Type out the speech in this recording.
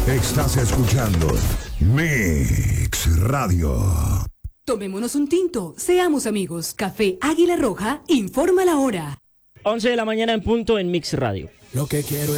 Estás escuchando Mix Radio. Tomémonos un tinto, seamos amigos. Café Águila Roja informa la hora. 11 de la mañana en punto en Mix Radio. Lo que quiero